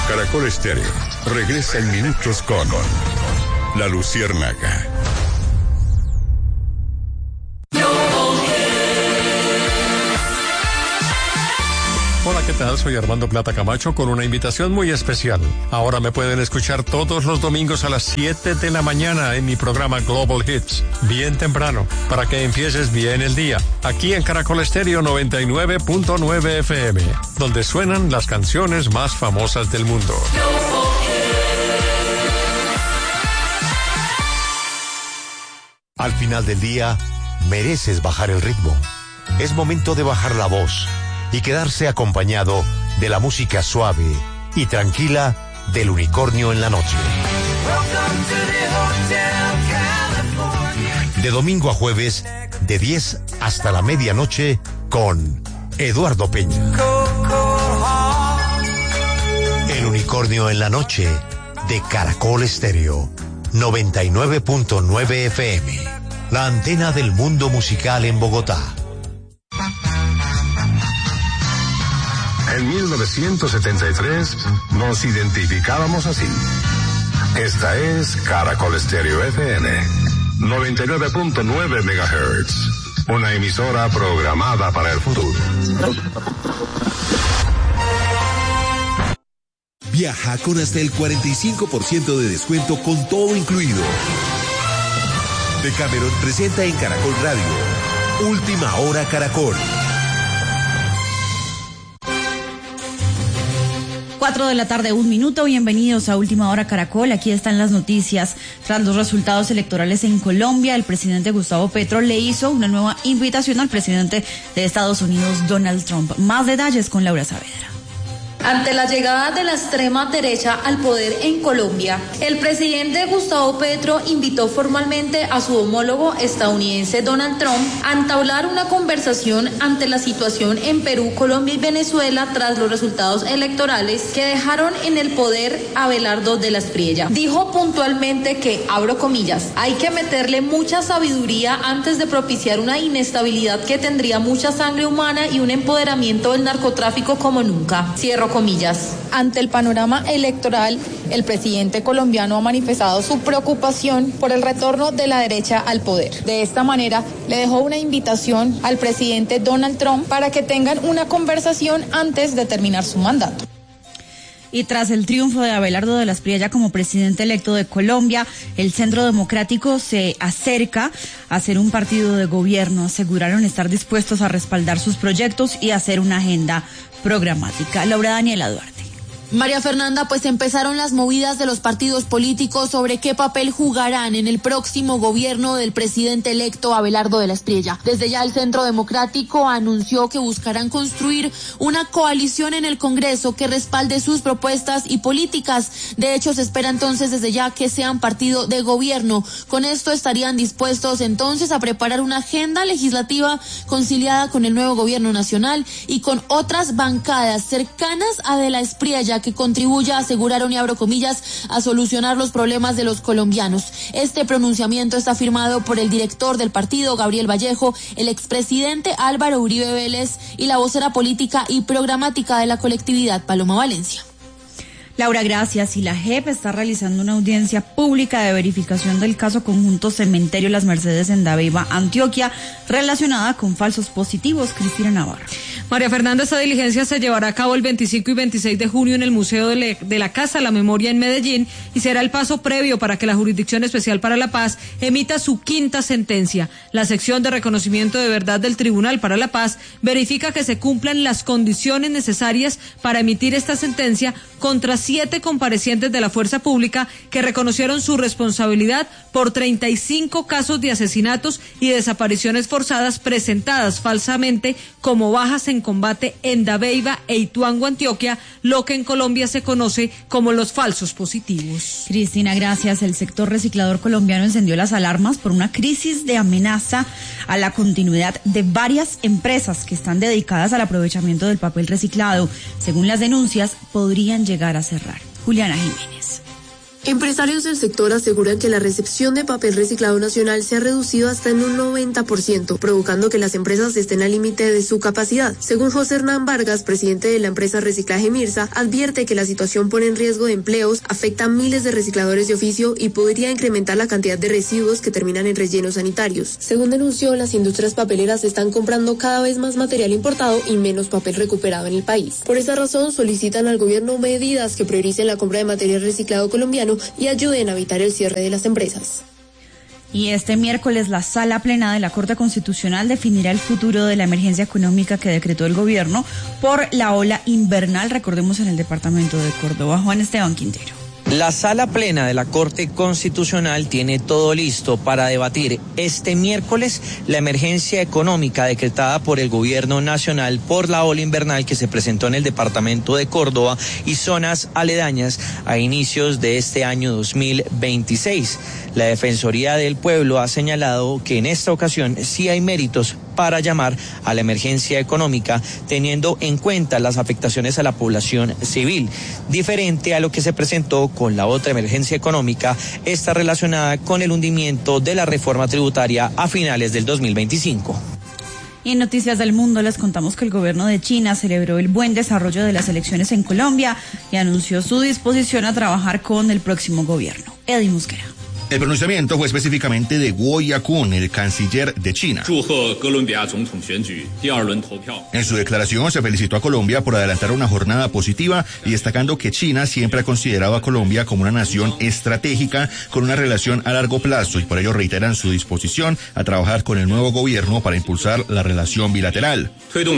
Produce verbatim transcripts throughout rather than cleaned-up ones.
Caracol Estéreo regresa en minutos con La Luciérnaga. Hola, ¿qué tal? Soy Armando Plata Camacho con una invitación muy especial. Ahora me pueden escuchar todos los domingos a las siete de la mañana en mi programa Global Hits, bien temprano, para que empieces bien el día, aquí en Caracol Estéreo noventa y nueve punto nueve F M, donde suenan las canciones más famosas del mundo. Al final del día, mereces bajar el ritmo. Es momento de bajar la voz y quedarse acompañado de la música suave y tranquila del Unicornio en la noche. De domingo a jueves, de diez hasta la medianoche, con Eduardo Peña. El Unicornio en la noche, de Caracol Estéreo, noventa y nueve punto nueve F M, la antena del mundo musical en Bogotá. En mil novecientos setenta y tres nos identificábamos así. Esta es Caracol Estéreo F M, noventa y nueve punto nueve megahertz, una emisora programada para el futuro. Viaja con hasta el cuarenta y cinco por ciento de descuento con todo incluido. Decameron presenta en Caracol Radio, Última Hora Caracol. Cuatro de la tarde, un minuto. Bienvenidos a Última Hora Caracol. Aquí están las noticias. Tras los resultados electorales en Colombia, el presidente Gustavo Petro le hizo una nueva invitación al presidente de Estados Unidos, Donald Trump. Más detalles con Laura Saavedra. Ante la llegada de la extrema derecha al poder en Colombia, el presidente Gustavo Petro invitó formalmente a su homólogo estadounidense Donald Trump a entablar una conversación ante la situación en Perú, Colombia y Venezuela tras los resultados electorales que dejaron en el poder a Abelardo de la Espriella. Dijo puntualmente que, abro comillas, hay que meterle mucha sabiduría antes de propiciar una inestabilidad que tendría mucha sangre humana y un empoderamiento del narcotráfico como nunca. Cierro comillas. Ante el panorama electoral, el presidente colombiano ha manifestado su preocupación por el retorno de la derecha al poder. De esta manera, le dejó una invitación al presidente Donald Trump para que tengan una conversación antes de terminar su mandato. Y tras el triunfo de Abelardo de la Espriella como presidente electo de Colombia, el Centro Democrático se acerca a ser un partido de gobierno. Aseguraron estar dispuestos a respaldar sus proyectos y hacer una agenda programática. Laura Daniela Duarte. María Fernanda, pues empezaron las movidas de los partidos políticos sobre qué papel jugarán en el próximo gobierno del presidente electo Abelardo de la Espriella. Desde ya el Centro Democrático anunció que buscarán construir una coalición en el Congreso que respalde sus propuestas y políticas. De hecho, se espera entonces desde ya que sean partido de gobierno. Con esto estarían dispuestos entonces a preparar una agenda legislativa conciliada con el nuevo gobierno nacional y con otras bancadas cercanas a de la Espriella que contribuya, aseguraron y abro comillas, a solucionar los problemas de los colombianos. Este pronunciamiento está firmado por el director del partido, Gabriel Vallejo, el expresidente Álvaro Uribe Vélez y la vocera política y programática de la colectividad, Paloma Valencia. Laura, gracias. Y la J E P está realizando una audiencia pública de verificación del caso conjunto Cementerio Las Mercedes en Dabeiba, Antioquia, relacionada con falsos positivos. Cristina Navarro. María Fernanda, esta diligencia se llevará a cabo el veinticinco y veintiséis de junio en el Museo de, Le- de la Casa La Memoria en Medellín y será el paso previo para que la Jurisdicción Especial para la Paz emita su quinta sentencia. La sección de reconocimiento de verdad del Tribunal para la Paz verifica que se cumplan las condiciones necesarias para emitir esta sentencia contra siete comparecientes de la fuerza pública que reconocieron su responsabilidad por treinta y cinco casos de asesinatos y desapariciones forzadas presentadas falsamente como bajas en combate en Dabeiba e Ituango, Antioquia, lo que en Colombia se conoce como los falsos positivos. Cristina, gracias. El sector reciclador colombiano encendió las alarmas por una crisis de amenaza a la continuidad de varias empresas que están dedicadas al aprovechamiento del papel reciclado. Según las denuncias, podrían llegar a cerrar. Juliana Jiménez. Empresarios del sector aseguran que la recepción de papel reciclado nacional se ha reducido hasta en un noventa por ciento, provocando que las empresas estén al límite de su capacidad. Según José Hernán Vargas, presidente de la empresa Reciclaje Mirsa, advierte que la situación pone en riesgo de empleos, afecta a miles de recicladores de oficio y podría incrementar la cantidad de residuos que terminan en rellenos sanitarios. Según denunció, las industrias papeleras están comprando cada vez más material importado y menos papel recuperado en el país. Por esa razón, solicitan al gobierno medidas que prioricen la compra de material reciclado colombiano y ayuden a evitar el cierre de las empresas. Y este miércoles la Sala Plena de la Corte Constitucional definirá el futuro de la emergencia económica que decretó el gobierno por la ola invernal, recordemos, en el departamento de Córdoba. Juan Esteban Quintero. La Sala Plena de la Corte Constitucional tiene todo listo para debatir este miércoles la emergencia económica decretada por el gobierno nacional por la ola invernal que se presentó en el departamento de Córdoba y zonas aledañas a inicios de este año dos mil veintiséis. La Defensoría del Pueblo ha señalado que en esta ocasión sí hay méritos para llamar a la emergencia económica, teniendo en cuenta las afectaciones a la población civil, diferente a lo que se presentó con la otra emergencia económica, esta relacionada con el hundimiento de la reforma tributaria a finales del dos mil veinticinco. Y en Noticias del Mundo les contamos que el gobierno de China celebró el buen desarrollo de las elecciones en Colombia y anunció su disposición a trabajar con el próximo gobierno. Eddie Mosquera. El pronunciamiento fue específicamente de Guo Yakun, el canciller de China. En su declaración se felicitó a Colombia por adelantar una jornada positiva y destacando que China siempre ha considerado a Colombia como una nación estratégica con una relación a largo plazo y por ello reiteran su disposición a trabajar con el nuevo gobierno para impulsar la relación bilateral.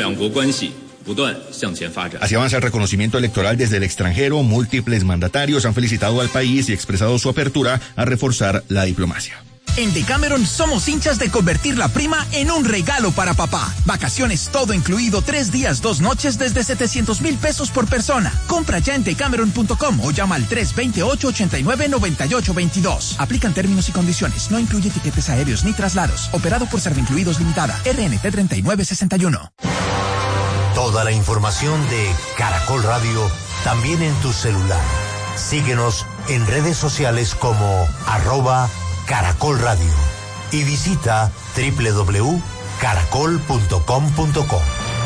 Así avanza el reconocimiento electoral desde el extranjero. Múltiples mandatarios han felicitado al país y expresado su apertura a reforzar la diplomacia. En Decameron somos hinchas de convertir la prima en un regalo para papá. Vacaciones todo incluido, tres días, dos noches desde setecientos mil pesos por persona. Compra ya en decameron punto com o llama al tres dos ocho, ocho nueve, nueve ocho dos dos. Aplican términos y condiciones. No incluye tiquetes aéreos ni traslados. Operado por Servincluidos Limitada. R N T treinta y nueve sesenta y uno. Toda la información de Caracol Radio también en tu celular. Síguenos en redes sociales como arroba Caracol Radio y visita doble u doble u doble u punto caracol punto com punto co.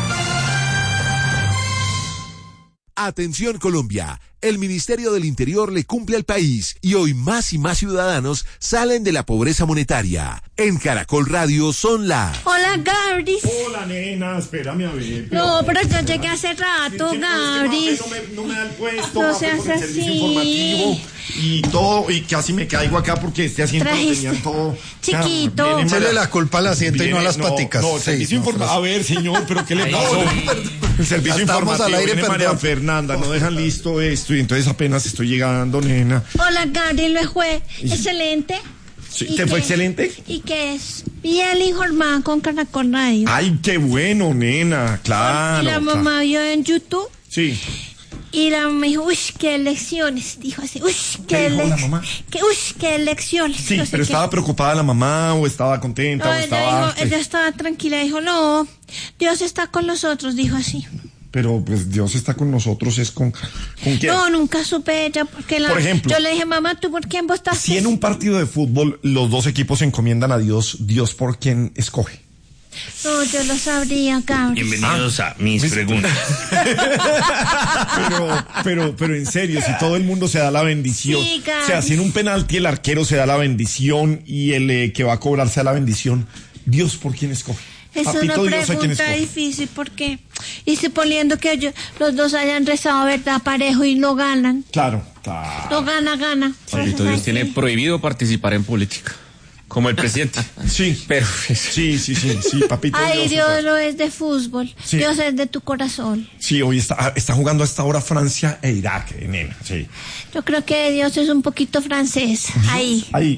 Atención Colombia, el Ministerio del Interior le cumple al país y hoy más y más ciudadanos salen de la pobreza monetaria. En Caracol Radio son las... Hola Gabris. Hola nena, espérame a ver. Pero... No, pero yo llegué hace rato, Gabris. No, no, me, no me da el puesto. No seas así. Y todo, y casi me caigo acá porque este asiento lo tenían todo. Chiquito. Echale la culpa al asiento viene, y no a las no, paticas. No, el servicio no, informa- no. A ver, señor, pero ¿qué le pasó? El servicio informativo al aire, viene María Fernanda, no dejan listo esto y entonces apenas estoy llegando, nena. Hola, Gary, lo fue excelente. Sí, ¿te fue excelente? Y que es bien informada con Caracol Radio. Ay, qué bueno, nena, claro. Y la mamá claro. vio en YouTube. Sí. Y la mamá dijo, uy, qué elecciones, dijo así, uy, qué, dijo le- la mamá? Que, uy, qué elecciones. Sí, no sé pero qué. estaba preocupada la mamá o estaba contenta No, o ella, estaba... dijo, ella estaba tranquila, dijo, no, Dios está con nosotros, dijo así. Pero pues Dios está con nosotros, es con... ¿Con quién? No, nunca supe ella, porque la, Por ejemplo, yo le dije, mamá, ¿tú por quién votaste? Si en un partido de fútbol los dos equipos se encomiendan a Dios, ¿Dios por quién escoge? No, yo lo sabría, cabrón. Bienvenidos ah, a mis preguntas. pero, pero, pero en serio, si todo el mundo se da la bendición, Sí, o sea, si en un penalti el arquero se da la bendición y el eh, que va a cobrar se da la bendición, ¿Dios por quién escoge? Es Papito una Dios, ¿a quién pregunta escoge? difícil porque, y suponiendo que ellos, los dos hayan rezado, ¿verdad? Parejo y lo ganan. Claro, claro. Lo gana, gana. Papito Dios tiene prohibido participar en política. Como el presidente. Sí. Pero sí, sí, sí, sí, papito Ay, Dios. Dios no es de fútbol. Sí. Dios es de tu corazón. Sí, hoy está, está jugando a esta hora Francia e Irak, eh, nena, sí. Yo creo que Dios es un poquito francés. Ahí. Ahí.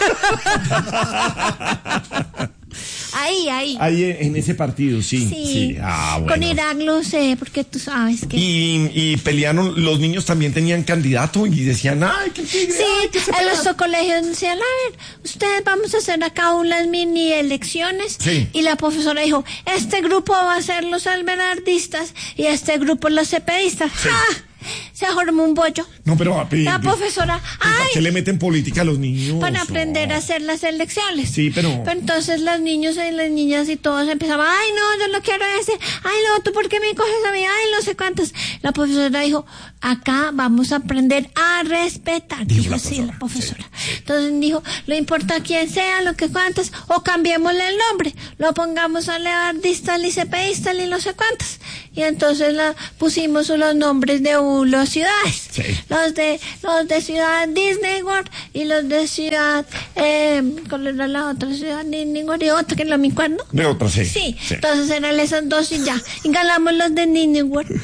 Ahí, ahí. Ahí en ese partido, sí. Sí. sí. Ah, bueno. Con Irak lo sé, porque tú sabes que... Y, y pelearon, los niños también tenían candidato y decían, ay, qué tigre. Sí, ay, qué se en pelea". nuestro colegio decían, a ver, ustedes vamos a hacer acá unas mini elecciones. Sí. Y la profesora dijo, este grupo va a ser los alberardistas y este grupo los cepedistas. Sí. ¡Ja! se formó un bollo. No, pero... A, la profesora... ¿Para ay, qué le meten política a los niños? Para aprender no. a hacer las elecciones. Sí, pero... Pero entonces los niños y las niñas y todos empezaban, ay, no, yo no quiero ese. Ay, no, ¿tú por qué me coges a mí? Ay, no sé cuántas. La profesora dijo, acá vamos a aprender a respetar. Dijo, dijo la sí, la profesora. Sí. Entonces dijo, no importa quién sea, lo que cuántas, o cambiémosle el nombre. Lo pongamos a leer distal y cepedistal y no sé cuántas. Y entonces la pusimos los nombres de uh, las ciudades. Sí. Los de los de ciudad Disney World y los de ciudad eh, ¿cuál era la otra ciudad? Disney World y otra que no me acuerdo. De otra, sí. Sí. sí. Entonces eran esas dos y ya. Y ganamos los de Disney World.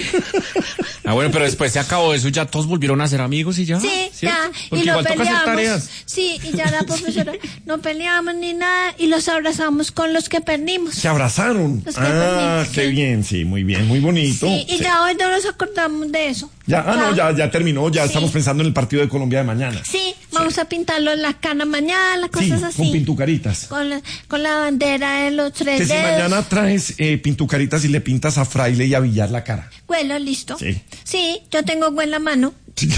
Ah, bueno, pero después se acabó eso, ya todos volvieron a ser amigos y ya. Sí, ¿cierto? ya. Porque y lo igual toca hacer peleamos. tareas. Sí, y ya la profesora no peleamos ni nada y los abrazamos con los que perdimos. Se abrazaron. Los que ah, perdimos. qué Sí. bien, sí, muy bien, muy bonito. Sí, y sí. ya hoy no nos acordamos de eso. Ya, ah, no, ya, ya terminó, ya Sí. estamos pensando en el partido de Colombia de mañana. Sí, vamos sí. a pintarlo en la cana mañana, cosas sí, así. con pintucaritas. Con la, con la bandera de los tres Que dedos. si mañana traes eh, pintucaritas y le pintas a Fraile y a Villar la cara. Huelo, listo. Sí. Sí, yo tengo buena mano.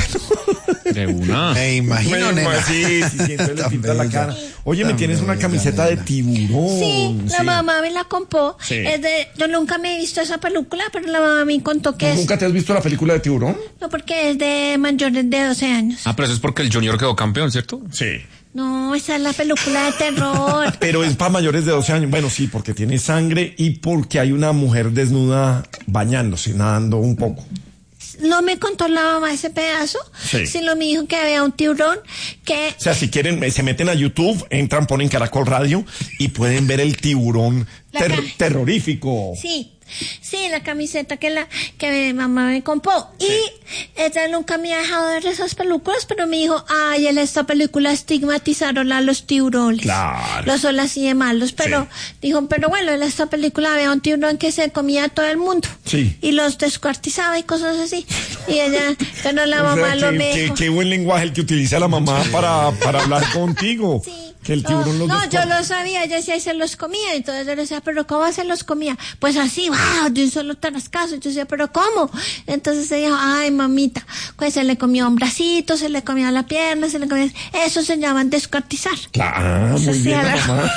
De una. Me imagino, Me, nena. sí, sí, sí, entonces le pintas la cara. Oye, me tienes una camiseta de tiburón. Sí, la sí. mamá me la compró. Sí. Es de, yo nunca me he visto esa película, pero la mamá me contó que es. ¿Nunca te has visto la película de tiburón? No, porque es de mayores de doce años. Ah, pero eso es porque el Junior quedó campeón, ¿cierto? Sí. No, esa es la película de terror. Pero es para mayores de doce años. Bueno, sí, porque tiene sangre y porque hay una mujer desnuda bañándose, nadando un poco. No me contó la mamá ese pedazo, Sí. sino me dijo que había un tiburón que... O sea, si quieren, eh, se meten a YouTube, entran, ponen Caracol Radio y pueden ver el tiburón La ter- ca- terrorífico. Sí, sí, la camiseta que la que mi mamá me compró. Sí. Y ella nunca me ha dejado ver esas películas, pero me dijo, ay, en esta película estigmatizaron a los tiburones. Claro. Los son así de malos, pero Sí. dijo, pero bueno, en esta película había un tiburón que se comía a todo el mundo. Sí. Y los descuartizaba y cosas así. Y ella, pero la O sea, mamá lo qué, me qué- dijo. qué buen lenguaje el que utiliza la mamá para, para hablar contigo. Sí. Que el tiburón no, los no, yo descuarta. lo sabía, ella decía, y se los comía, entonces yo le decía, pero ¿cómo se los comía? Pues así, wow, de un solo tarascazo, yo decía, pero ¿cómo? Entonces ella dijo, ay, mamita, pues se le comía un bracito, se le comía la pierna, se le comía, eso se llama descuartizar. Claro, Eso muy sí, bien a la la- mamá.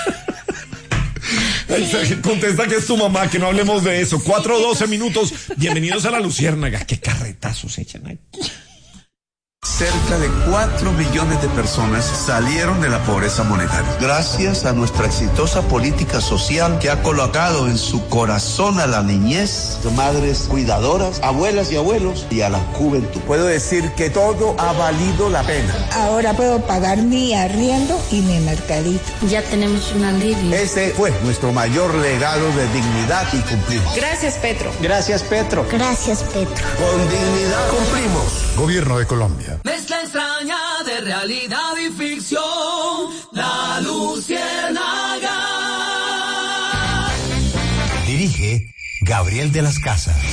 Sí. Contesta que es tu mamá, que no hablemos de eso. Cuatro doce minutos. Bienvenidos a La Luciérnaga. Qué carretazos echan ahí. Cerca de cuatro millones de personas salieron de la pobreza monetaria. Gracias a nuestra exitosa política social que ha colocado en su corazón a la niñez, madres cuidadoras, abuelas y abuelos y a la juventud. Puedo decir que todo ha valido la pena. Ahora puedo pagar mi arriendo y mi mercadito. Ya tenemos un alivio. Ese fue nuestro mayor legado de dignidad y cumplimos. Gracias, Petro. Gracias, Petro. Gracias, Petro. Con dignidad cumplimos. Gobierno de Colombia. Mezcla extraña de realidad y ficción, La Luciérnaga. Dirige Gabriel de las Casas.